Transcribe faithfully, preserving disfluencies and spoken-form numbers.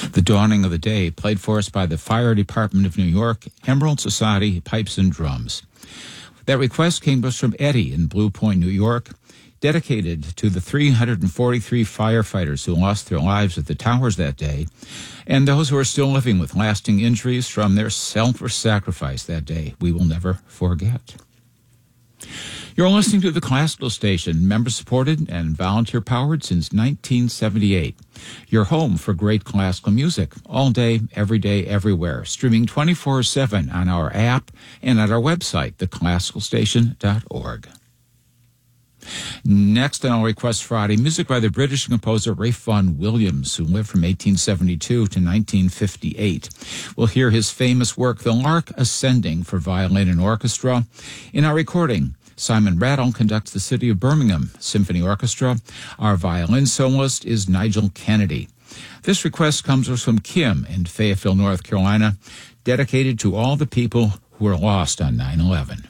The Dawning of the Day, played for us by the Fire Department of New York, Emerald Society Pipes and Drums. That request came to us from Eddie in Blue Point, New York, dedicated to the three hundred forty-three firefighters who lost their lives at the towers that day, and those who are still living with lasting injuries from their selfless sacrifice that day. We will never forget. You're listening to the Classical Station, member-supported and volunteer-powered since nineteen seventy-eight. Your home for great classical music, all day, every day, everywhere. Streaming twenty-four seven on our app and at our website, the classical station dot org. Next on our Request Friday, music by the British composer Ralph Vaughan Williams, who lived from eighteen seventy-two to nineteen fifty-eight. We'll hear his famous work, The Lark Ascending, for violin and orchestra. In our recording, Simon Rattle conducts the City of Birmingham Symphony Orchestra. Our violin soloist is Nigel Kennedy. This request comes from Kim in Fayetteville, North Carolina, dedicated to all the people who were lost on nine eleven.